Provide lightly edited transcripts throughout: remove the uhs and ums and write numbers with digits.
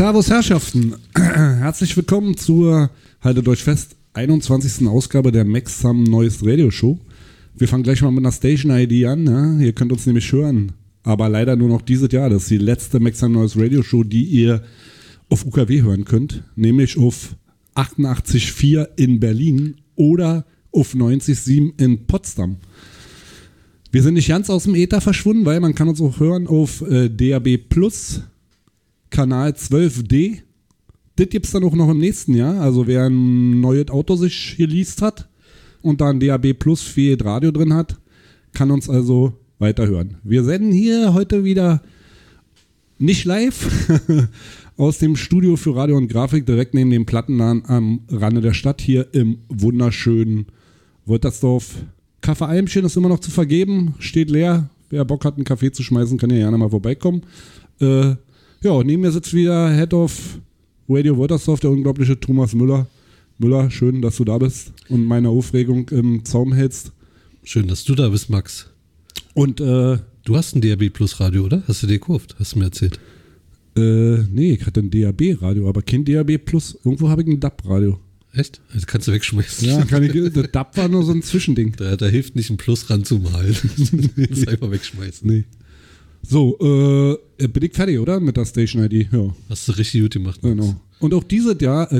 Servus Herrschaften, herzlich willkommen zur, haltet euch fest, 21. Ausgabe der Maxim Neues Radio Show. Wir fangen gleich mal mit einer Station-ID an, ja? Ihr könnt uns nämlich hören, aber leider nur noch dieses Jahr. Das ist die letzte Maxim Neues Radio Show, die ihr auf UKW hören könnt, nämlich auf 88,4 in Berlin oder auf 90,7 in Potsdam. Wir sind nicht ganz aus dem Äther verschwunden, weil man kann uns auch hören auf DAB Plus, Kanal 12D. Das gibt es dann auch noch im nächsten Jahr. Also wer ein neues Auto sich geleast hat und da ein DAB Plus für Radio drin hat, kann uns also weiterhören. Wir senden hier heute wieder nicht live aus dem Studio für Radio und Grafik direkt neben dem Plattenladen am Rande der Stadt hier im wunderschönen Woltersdorf. Kaffee Almchen ist immer noch zu vergeben, steht leer. Wer Bock hat, einen Kaffee zu schmeißen, kann ja gerne mal vorbeikommen. Ja, neben mir sitzt wieder Head of Radio Woltersdorf, der unglaubliche Thomas Müller. Müller, schön, dass du da bist und meine Aufregung im Zaum hältst. Schön, dass du da bist, Max. Und du hast ein DAB Plus Radio, oder? Hast du dir gekauft? Hast du mir erzählt? Nee, ich hatte ein DAB Radio, aber kein DAB Plus. Irgendwo habe ich ein DAB Radio. Echt? Das kannst du wegschmeißen. Ja, das DAB war nur so ein Zwischending. Da hilft nicht ein Plus ranzumalen. Das ist einfach wegschmeißen. Nee. So, bin ich fertig, oder? Mit der Station ID. Ja. Hast du richtig gut gemacht. Max. Genau. Und auch diese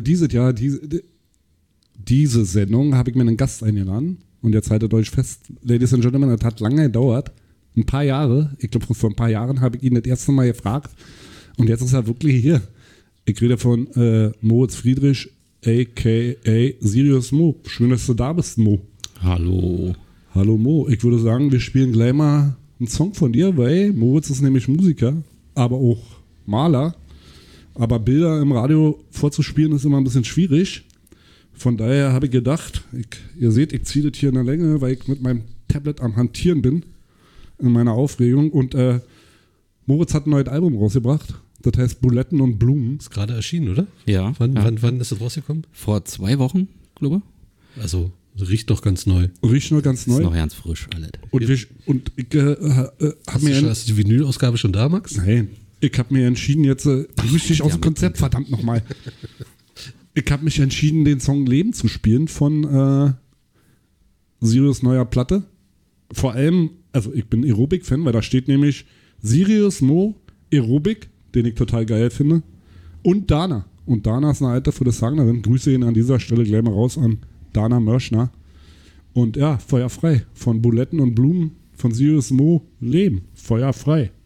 Sendung habe ich mir einen Gast eingeladen. Und jetzt haltet euch fest, Ladies and Gentlemen, das hat lange gedauert. Ein paar Jahre. Ich glaube, vor ein paar Jahren habe ich ihn das erste Mal gefragt. Und jetzt ist er wirklich hier. Ich rede von Moritz Friedrich, a.k.a. Sirius Mo. Schön, dass du da bist, Mo. Hallo. Hallo, Mo. Ich würde sagen, wir spielen gleich mal einen Song von dir, weil Moritz ist nämlich Musiker, aber auch Maler. Aber Bilder im Radio vorzuspielen ist immer ein bisschen schwierig. Von daher habe ich gedacht, ihr seht, ich ziehe das hier in der Länge, weil ich mit meinem Tablet am Hantieren bin, in meiner Aufregung. Und Moritz hat ein neues Album rausgebracht. Das heißt Buletten und Blumen. Ist gerade erschienen, oder? Ja. Wann ist das rausgekommen? Vor 2 Wochen, glaube ich. Also, riecht noch ganz neu. Riecht noch ganz neu. Ist noch ganz frisch, alles. Und ich habe mir... Hast du die Vinylausgabe schon da, Max? Nein. Ich habe mir entschieden, jetzt... bring dich aus dem Konzept, verdammt nochmal. Ich habe mich entschieden, den Song Leben zu spielen von Sirius neuer Platte. Vor allem, also ich bin Aerobic-Fan, weil da steht nämlich Sirius Mo Aerobic, den ich total geil finde, und Dana. Und Dana ist eine alte Fudesagnerin. Grüße ihn an dieser Stelle gleich mal raus an Dana Mörschner. Und ja, feuerfrei. Von Buletten und Blumen von Sirius Mo Leben. Feuerfrei.